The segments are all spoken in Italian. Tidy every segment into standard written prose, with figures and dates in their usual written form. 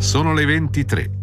Sono le 23.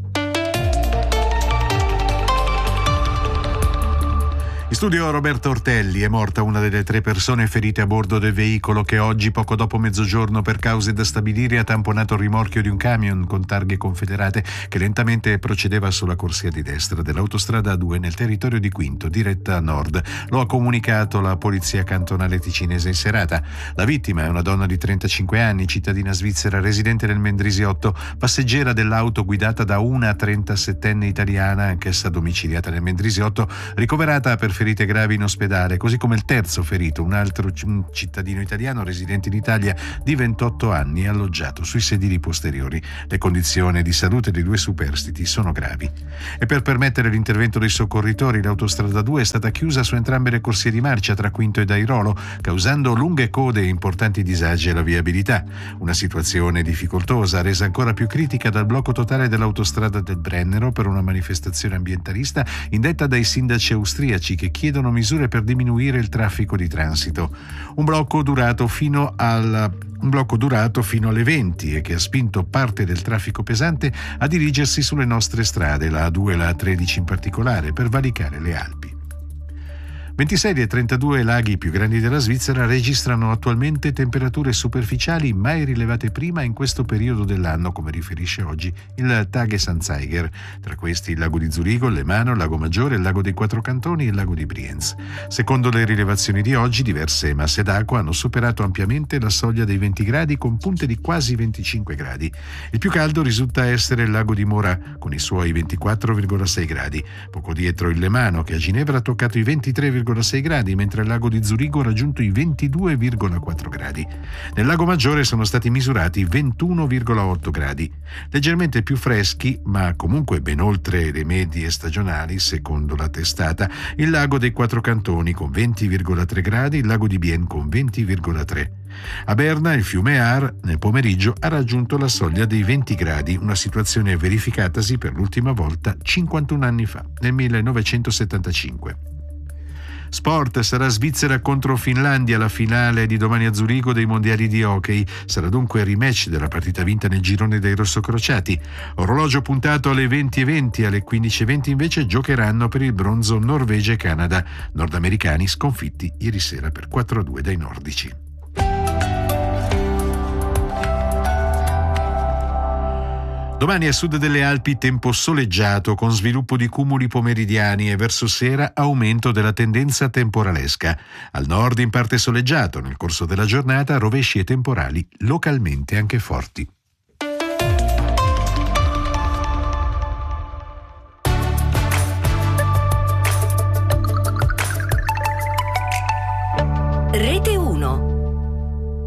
In studio Roberto Ortelli. È morta una delle 3 persone ferite a bordo del veicolo che oggi, poco dopo mezzogiorno, per cause da stabilire, ha tamponato il rimorchio di un camion con targhe confederate che lentamente procedeva sulla corsia di destra dell'autostrada A2 nel territorio di Quinto, diretta nord. Lo ha comunicato la polizia cantonale ticinese in serata. La vittima è una donna di 35 anni, cittadina svizzera, residente nel Mendrisiotto, passeggera dell'auto guidata da una 37enne italiana, anch'essa domiciliata nel Mendrisiotto, ricoverata per ferite gravi in ospedale, così come il terzo ferito, un altro cittadino italiano residente in Italia di 28 anni, alloggiato sui sedili posteriori. Le condizioni di salute dei 2 superstiti sono gravi. E per permettere l'intervento dei soccorritori, l'autostrada 2 è stata chiusa su entrambe le corsie di marcia tra Quinto ed Airolo, causando lunghe code e importanti disagi alla viabilità. Una situazione difficoltosa, resa ancora più critica dal blocco totale dell'autostrada del Brennero per una manifestazione ambientalista indetta dai sindaci austriaci che chiedono misure per diminuire il traffico di transito. Un blocco durato fino alle 20 e che ha spinto parte del traffico pesante a dirigersi sulle nostre strade, la A2 e la A13 in particolare, per valicare le Alpi. 26 dei 32 laghi più grandi della Svizzera registrano attualmente temperature superficiali mai rilevate prima in questo periodo dell'anno, come riferisce oggi il Tagesanzeiger. Tra questi il lago di Zurigo, il Lemano, il lago Maggiore, il lago dei Quattro Cantoni e il lago di Brienz. Secondo le rilevazioni di oggi, diverse masse d'acqua hanno superato ampiamente la soglia dei 20 gradi con punte di quasi 25 gradi. Il più caldo risulta essere il lago di Mora, con i suoi 24,6 gradi. Poco dietro il Lemano, che a Ginevra ha toccato i 23,6 gradi, mentre il lago di Zurigo ha raggiunto i 22,4 gradi. Nel lago Maggiore sono stati misurati 21,8 gradi. Leggermente più freschi, ma comunque ben oltre le medie stagionali, secondo la testata, il lago dei Quattro Cantoni con 20,3 gradi, il lago di Bienne con 20,3. A Berna il fiume Ar nel pomeriggio ha raggiunto la soglia dei 20 gradi, una situazione verificatasi per l'ultima volta 51 anni fa, nel 1975. Sport, sarà Svizzera contro Finlandia la finale di domani a Zurigo dei mondiali di hockey. Sarà dunque il rematch della partita vinta nel girone dei rossocrociati. Orologio puntato alle 20:20, alle 15:20 invece giocheranno per il bronzo Norvegia e Canada, nordamericani sconfitti ieri sera per 4-2 dai nordici. Domani a sud delle Alpi tempo soleggiato con sviluppo di cumuli pomeridiani e verso sera aumento della tendenza temporalesca. Al nord in parte soleggiato, nel corso della giornata rovesci e temporali localmente anche forti. Rete